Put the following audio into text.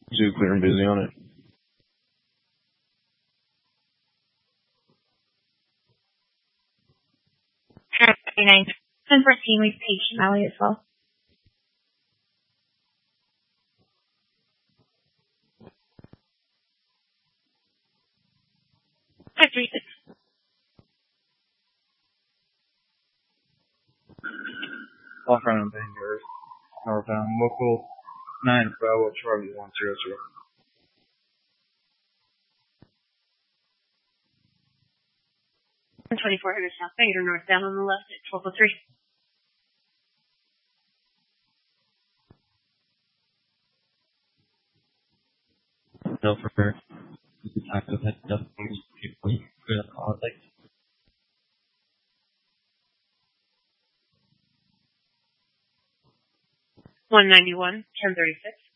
Zoo clear and busy on it. Track 39. 1014 with Page Valley as well. Five 3 6. Off round and Bangor, northbound, local 9 Bravo Charlie 100. 2400 South Bangor, northbound on the left at 1203. No, for sure. You could talk about stuff people could call it like 191, 1036.